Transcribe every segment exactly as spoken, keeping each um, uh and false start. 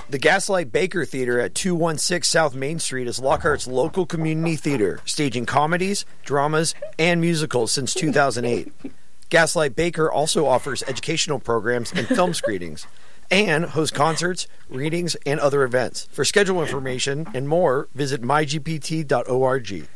The Gaslight Baker Theater at two one six South Main Street is Lockhart's local community theater, staging comedies, dramas, and musicals since two thousand eight. Gaslight Baker also offers educational programs and film screenings, and hosts concerts, readings, and other events. For schedule information and more, visit my g p t dot org.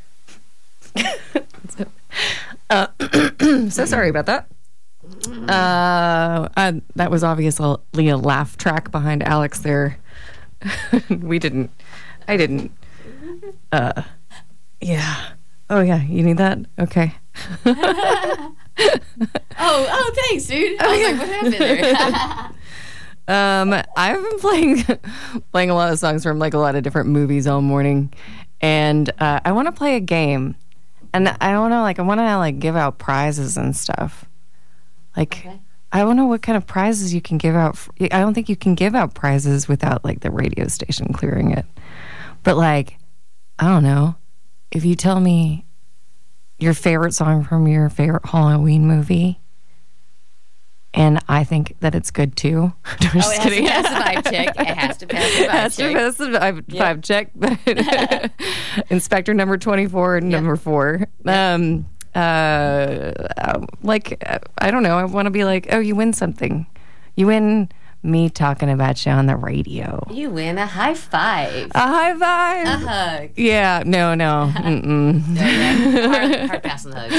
uh, so sorry about that. Uh, I, that was obviously a laugh track behind Alex there. we didn't, I didn't, uh, yeah. Oh, yeah, you need that? Okay. oh, oh, thanks, dude. I was like, what happened there? um, I've been playing, playing a lot of songs from like a lot of different movies all morning, and uh, I want to play a game, and I don't know, like I want to like give out prizes and stuff. Like, okay. I don't know what kind of prizes you can give out. For, I don't think you can give out prizes without, like, the radio station clearing it. But, like, I don't know. If you tell me your favorite song from your favorite Halloween movie, and I think that it's good, too. I'm just oh, it kidding. has to pass the vibe check. It has to pass the vibe has check. to pass the vibe, yep. vibe check. Inspector number twenty-four and yep. number four. Yep. Um... Uh, like, I don't know. I want to be like, oh, you win something. You win me talking about you on the radio. You win a high five. A high five. A hug. Yeah, no, no. Mm-mm. no yeah. hard, hard pass on the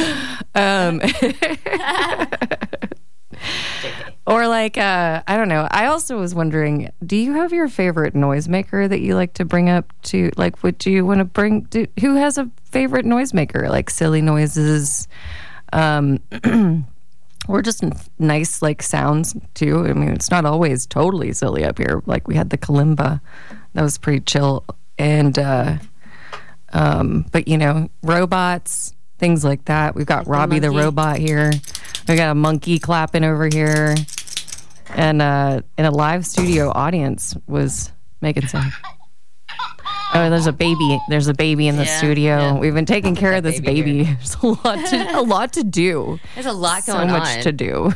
hug. Um, or like, uh, I don't know. I also was wondering, do you have your favorite noisemaker that you like to bring up to, like, would you want to bring, do, who has a favorite noisemaker? Like silly noises, um, or just nice, like, sounds too. I mean, it's not always totally silly up here. Like we had the kalimba. That was pretty chill. And, uh, um, but you know, robots, things like that. We've got like Robbie the, the robot here. We got a monkey clapping over here, and uh, and a live studio audience was making some. Oh, there's a baby. There's a baby in the yeah, studio. Yeah. We've been taking care of this baby. baby. There's a lot to a lot to do. There's a lot going so on. So much to do.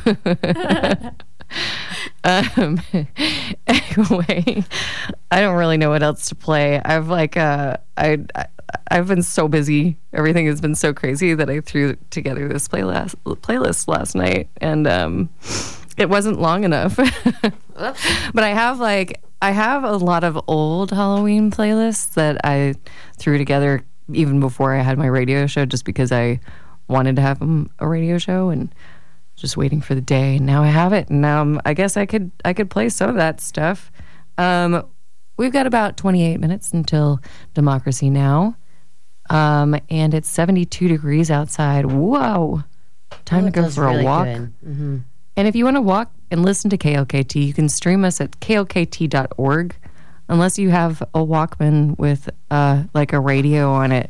um, anyway, I don't really know what else to play. I've like uh, I, I I've been so busy. Everything has been so crazy that I threw together this playlist playlist last night, and um, it wasn't long enough. But I have like I have a lot of old Halloween playlists that I threw together even before I had my radio show, just because I wanted to have a radio show and just waiting for the day. And now I have it, and now um, I guess I could I could play some of that stuff. Um, we've got about twenty-eight minutes until Democracy Now! Um, and it's seventy-two degrees outside. Whoa. Time oh, to go for really a walk. Mm-hmm. And if you want to walk and listen to K L K T, you can stream us at K L K T dot org. Unless you have a Walkman with uh, like a radio on it,